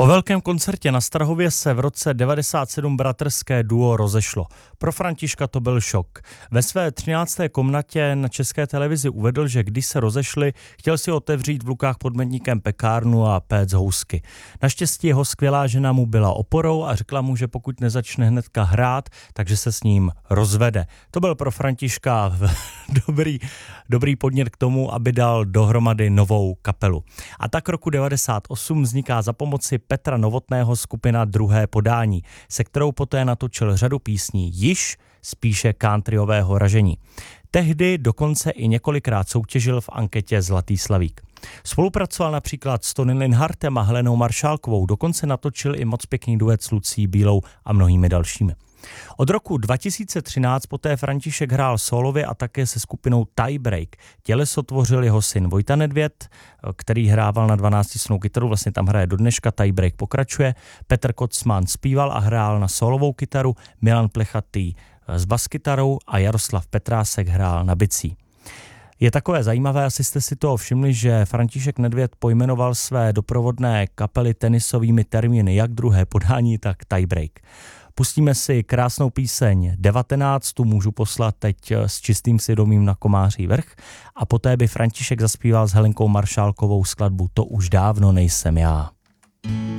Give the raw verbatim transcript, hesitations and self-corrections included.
Po velkém koncertě na Strahově se v roce devadesát sedm bratrské duo rozešlo. Pro Františka to byl šok. Ve své třinácté komnatě na České televizi uvedl, že když se rozešli, chtěl si otevřít v Lukách pod Medníkem pekárnu a péct housky. Naštěstí jeho skvělá žena mu byla oporou a řekla mu, že pokud nezačne hnedka hrát, takže se s ním rozvede. To byl pro Františka dobrý, dobrý podnět k tomu, aby dal dohromady novou kapelu. A tak roku devadesát osm vzniká za pomoci Petra Novotného skupina Druhé podání, se kterou poté natočil řadu písní již spíše countryového ražení. Tehdy dokonce i několikrát soutěžil v anketě Zlatý slavík. Spolupracoval například s Tony Linhartem a Helenou Maršálkovou, dokonce natočil i moc pěkný duet s Lucí Bílou a mnohými dalšími. Od roku dva tisíce třináct poté František hrál solově a také se skupinou Tiebreak. Těleso tvořil jeho syn Vojta Nedvěd, který hrával na dvanáctistunnou kytaru, vlastně tam hraje do dneška, Tiebreak pokračuje. Petr Kocman zpíval a hrál na solovou kytaru, Milan Plechatý s baskytarou a Jaroslav Petrásek hrál na bicí. Je takové zajímavé, asi jste si toho všimli, že František Nedvěd pojmenoval své doprovodné kapely tenisovými termíny, jak Druhé podání, tak Tiebreak. Pustíme si krásnou píseň devatenáct, tu můžu poslat teď s čistým svědomím na Komáří vrch, a poté by František zaspíval s Helenkou Maršálkovou skladbu To už dávno nejsem já.